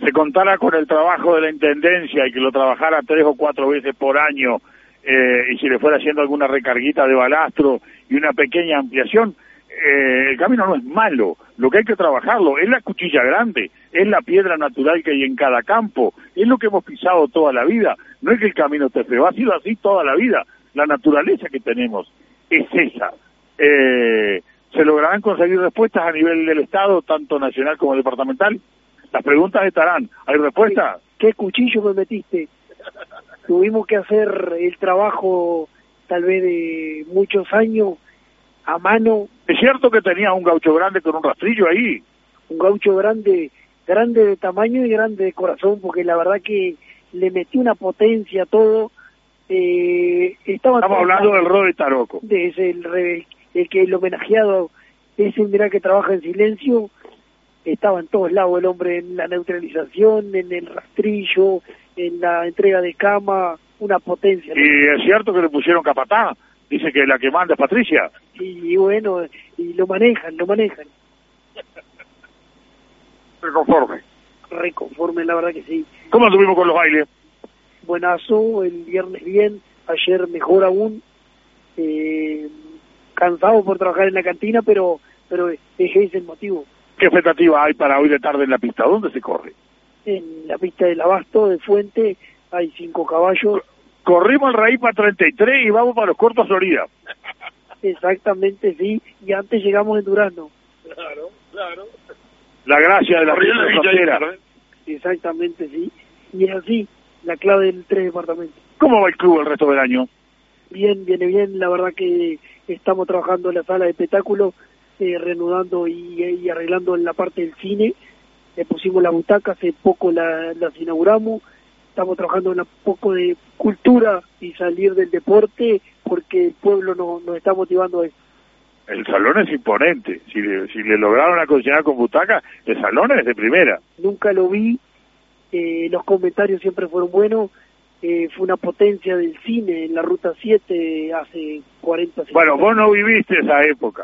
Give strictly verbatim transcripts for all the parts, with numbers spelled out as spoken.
se contara con el trabajo de la Intendencia y que lo trabajara tres o cuatro veces por año, eh, y si le fuera haciendo alguna recarguita de balastro y una pequeña ampliación, eh, el camino no es malo. Lo que hay que trabajarlo es la cuchilla grande, es la piedra natural que hay en cada campo, es lo que hemos pisado toda la vida. No es que el camino esté feo, ha sido así toda la vida. La naturaleza que tenemos es esa. Eh, ¿Se lograrán conseguir respuestas a nivel del Estado, tanto nacional como departamental? Las preguntas estarán. ¿Hay respuesta? ¿Qué cuchillo me metiste? Tuvimos que hacer el trabajo tal vez de muchos años a mano. ¿Es cierto que tenías un gaucho grande con un rastrillo ahí? Un gaucho grande, grande de tamaño y grande de corazón, porque la verdad que le metí una potencia a todo. Eh, estaba Estamos hablando del Rode Taroco. De ese, el, el, el que el homenajeado, ese mirá que trabaja en silencio, estaba en todos lados el hombre, en la neutralización, en el rastrillo, en la entrega de cama, una potencia. ¿Y es cierto que le pusieron capataz? Dice que la que manda es Patricia. Y, y bueno, y lo manejan, lo manejan. Reconforme. Reconforme, la verdad que sí. ¿Cómo estuvimos con los bailes? Buenazo, el viernes bien, ayer mejor aún. Eh, cansado por trabajar en la cantina, pero pero ese es el motivo. ¿Qué expectativa hay para hoy de tarde en la pista? ¿Dónde se corre? En la pista del Abasto, de Fuente, hay cinco caballos. Corrimos el Raíz para treinta y tres y vamos para los Cortos Florida. Exactamente, sí, y antes llegamos en Durazno. Claro, claro. La gracia de la pista frontera. Exactamente, sí. Y es así, la clave del tres departamentos. ¿Cómo va el club el resto del año? Bien, viene bien, la verdad que estamos trabajando en la sala de espectáculo, eh, reanudando y, y arreglando en la parte del cine. Le pusimos la butaca, hace poco la, las inauguramos. Estamos trabajando en un poco de cultura y salir del deporte, porque el pueblo nos, nos está motivando a eso. El salón es imponente. Si le, si le lograron acondicionar con butaca, el salón es de primera. Nunca lo vi, eh, los comentarios siempre fueron buenos. Eh, fue una potencia del cine en la Ruta siete hace cuarenta años. Bueno, vos no viviste esa época,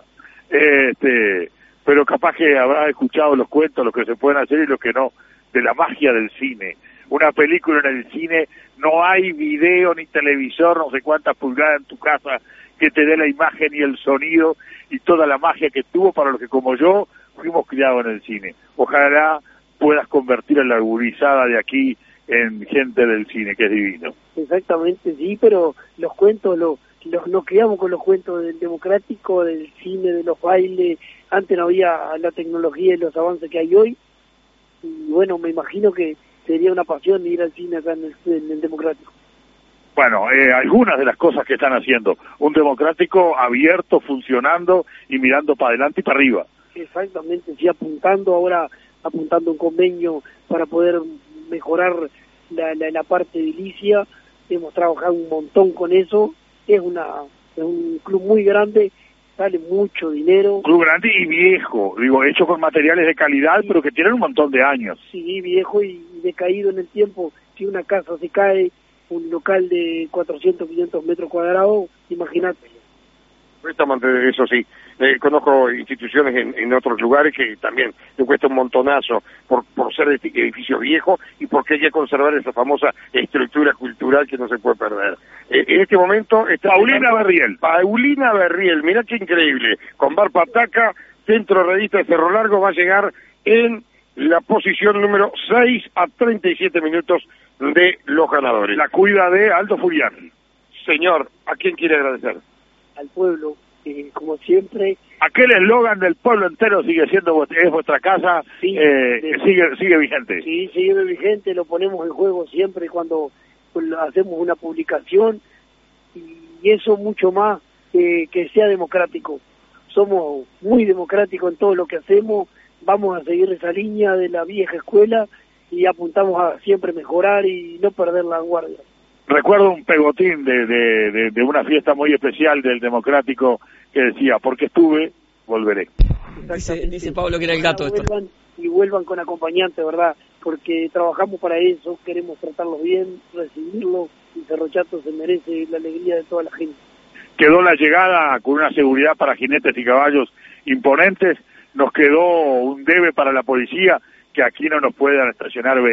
este, pero capaz que habrás escuchado los cuentos, los que se pueden hacer y los que no, de la magia del cine. Una película en el cine, no hay video ni televisor, no sé cuántas pulgadas en tu casa que te dé la imagen y el sonido y toda la magia que tuvo para los que como yo fuimos criados en el cine. Ojalá puedas convertir a la gurizada de aquí en gente del cine, que es divino. Exactamente, sí, pero los cuentos, los, los, nos criamos con los cuentos del democrático, del cine, de los bailes. Antes no había la tecnología y los avances que hay hoy. Y bueno, me imagino que sería una pasión ir al cine acá en el, en el democrático. Bueno, eh, algunas de las cosas que están haciendo. Un democrático abierto, funcionando y mirando para adelante y para arriba. Exactamente, sí, apuntando ahora, apuntando un convenio para poder mejorar la, la, la parte edilicia. Hemos trabajado un montón con eso. Es una es un club muy grande, sale mucho dinero. Club grande y viejo, digo, hecho con materiales de calidad, sí, pero que tienen un montón de años. Sí, viejo y, y decaído en el tiempo. Si una casa se cae, un local de cuatrocientos, quinientos metros cuadrados, imagínate. Eso sí, eh, conozco instituciones en, en otros lugares que también le cuesta un montonazo por, por ser edificio viejo y porque hay que conservar esa famosa estructura cultural que no se puede perder. Eh, en este momento está Paulina Berriel. Paulina Berriel, mirá qué increíble, con Bar Pataca, Centro Redista de Cerro Largo, va a llegar en la posición número seis a treinta y siete minutos de los ganadores. La cuida de Aldo Furiani. Señor, ¿a quién quiere agradecer? Al pueblo, eh, como siempre. Aquel eslogan del pueblo entero sigue siendo, es vuestra casa, sí, eh, sí, sigue sigue vigente. Sí, sigue vigente, lo ponemos en juego siempre cuando pues, hacemos una publicación, y eso mucho más eh, que sea democrático. Somos muy democráticos en todo lo que hacemos, vamos a seguir esa línea de la vieja escuela y apuntamos a siempre mejorar y no perder la guardia. Recuerdo un pegotín de, de, de, de una fiesta muy especial del Democrático que decía, porque estuve, volveré. Dice, dice Pablo que era el gato esto. Vuelvan, y vuelvan con acompañante, ¿verdad? Porque trabajamos para eso, queremos tratarlos bien, recibirlos, y Cerro Chato se merece la alegría de toda la gente. Quedó la llegada con una seguridad para jinetes y caballos imponentes, nos quedó un debe para la policía, que aquí no nos puedan estacionar